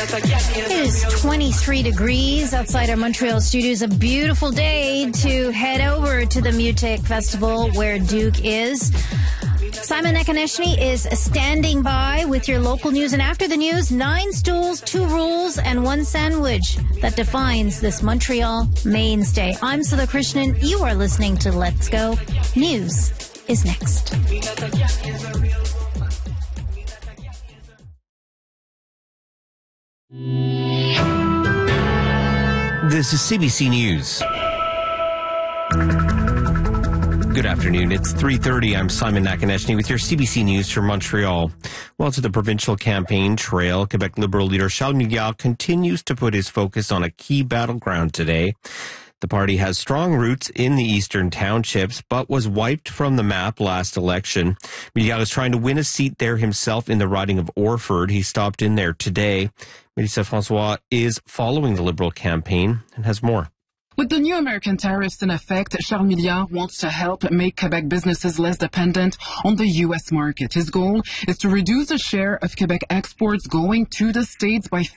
It is 23 degrees outside our Montreal studios. A beautiful day to head over to the Mutec Festival where Duke is. Simon Nakaneshny is standing by with your local news. And after the news, 9 stools, 2 rules, and 1 sandwich that defines this Montreal mainstay. I'm Sudha Krishnan. You are listening to Let's Go. News is next. This is CBC News. Good afternoon. It's 3:30. I'm Simon Nakaneshny with your CBC News from Montreal. Well, to the provincial campaign trail, Quebec Liberal leader Charles Milliard continues to put his focus on a key battleground today. The party has strong roots in the eastern townships, but was wiped from the map last election. Milliard is trying to win a seat there himself in the riding of Orford. He stopped in there today. Mélissa François is following the Liberal campaign and has more. With the new American tariffs in effect, Charles Milliard wants to help make Quebec businesses less dependent on the U.S. market. His goal is to reduce the share of Quebec exports going to the States by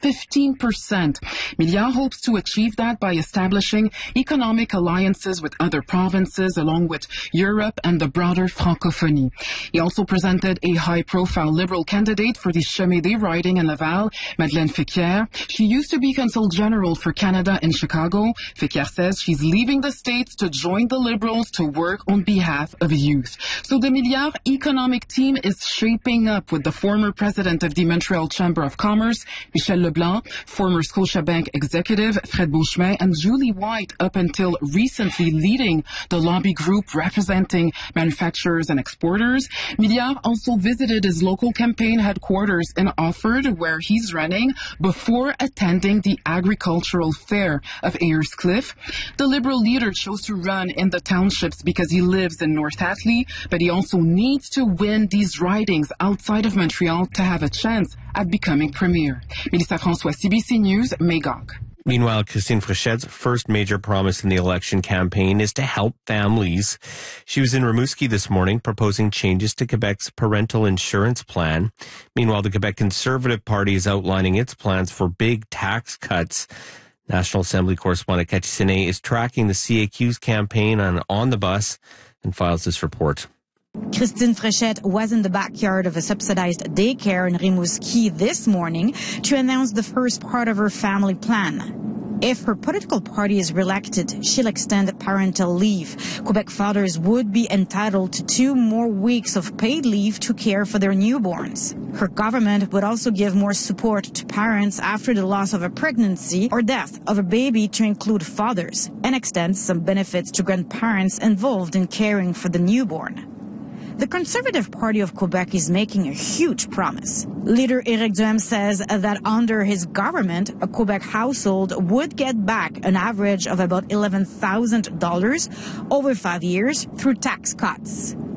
15%. Milliard hopes to achieve that by establishing economic alliances with other provinces along with Europe and the broader Francophonie. He also presented a high-profile Liberal candidate for the Chemédé riding in Laval, Madeleine Ficquier. She used to be Consul General for Canada in Chicago. Ficquier says she's leaving the States to join the Liberals to work on behalf of youth. So the Milliard economic team is shaping up with the former president of the Montreal Chamber of Commerce, Michel Leblanc, former Scotiabank executive, Fred Beauchemin, and Julie White, up until recently leading the lobby group representing manufacturers and exporters. Milliard also visited his local campaign headquarters in Orford, where he's running, before attending the agricultural fair of Ayers Cliff. The Liberal leader chose to run in the townships because he lives in North Atlee, but he also needs to win these ridings outside of Montreal to have a chance at becoming premier. Mélissa François, CBC News, Magog. Meanwhile, Christine Fréchette's first major promise in the election campaign is to help families. She was in Rimouski this morning proposing changes to Quebec's parental insurance plan. Meanwhile, the Quebec Conservative Party is outlining its plans for big tax cuts. National Assembly correspondent Cathy Sené is tracking the CAQ's campaign on the bus and files this report. Christine Fréchette was in the backyard of a subsidized daycare in Rimouski this morning to announce the first part of her family plan. If her political party is reelected, she'll extend parental leave. Quebec fathers would be entitled to 2 more weeks of paid leave to care for their newborns. Her government would also give more support to parents after the loss of a pregnancy or death of a baby, to include fathers, and extend some benefits to grandparents involved in caring for the newborn. The Conservative Party of Quebec is making a huge promise. Leader Éric Duhaime says that under his government, a Quebec household would get back an average of about $11,000 over 5 years through tax cuts.